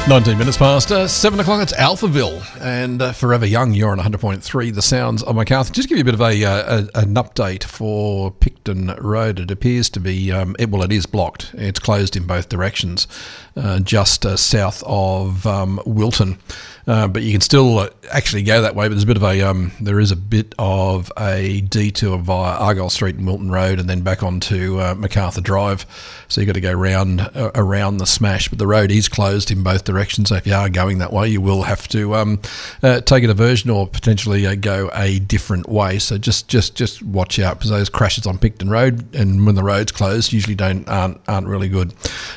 19 minutes past 7 o'clock, it's Alphaville and Forever Young. You're on 100.3, the sounds of Macarthur. Just give you a bit of an update for Picton Road. It appears to be, it is blocked. It's closed in both directions, just south of Wilton. But you can still actually go that way. But there's a bit of there is a bit of a detour via Argyle Street and Wilton Road, and then back onto Macarthur Drive. So you've got to go around the smash. But the road is closed in both directions. So if you are going that way, you will have to take a diversion or potentially go a different way. So just watch out, because those crashes on Picton Road, and when the road's closed, usually aren't really good.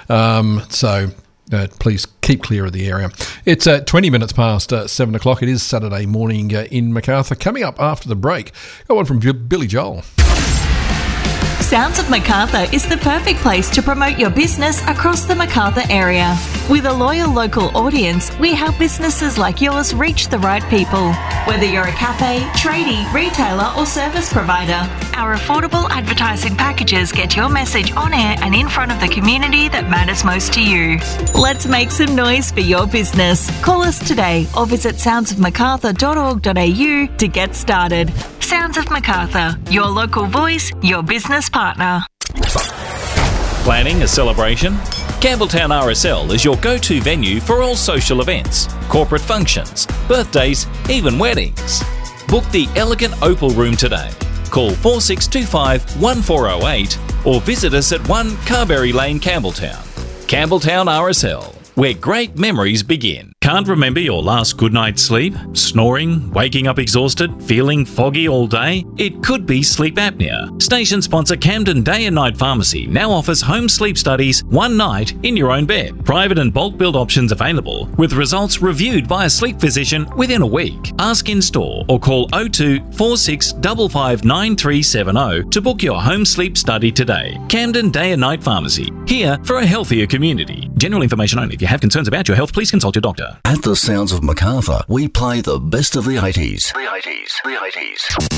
Please keep clear of the area. It's 20 minutes past 7 o'clock. It is Saturday morning in Macarthur. Coming up after the break, got one from Billy Joel. Sounds of Macarthur is the perfect place to promote your business across the Macarthur area. With a loyal local audience, we help businesses like yours reach the right people. Whether you're a cafe, tradie, retailer or service provider, our affordable advertising packages get your message on air and in front of the community that matters most to you. Let's make some noise for your business. Call us today or visit soundsofmacarthur.org.au to get started. Sounds of Macarthur, your local voice, your business partner. Planning a celebration? Campbelltown RSL is your go-to venue for all social events, corporate functions, birthdays, even weddings. Book the elegant Opal Room today. Call 4625 1408 or visit us at 1 Carberry Lane, Campbelltown. Campbelltown RSL, where great memories begin. Can't remember your last good night's sleep? Snoring? Waking up exhausted? Feeling foggy all day? It could be sleep apnea. Station sponsor Camden Day and Night Pharmacy now offers home sleep studies one night in your own bed. Private and bulk billed options available, with results reviewed by a sleep physician within a week. Ask in store or call 02 4655 9370 to book your home sleep study today. Camden Day and Night Pharmacy, here for a healthier community. General information only. If you have concerns about your health, please consult your doctor. At the Sounds of Macarthur, we play the best of the 80s. The 80s.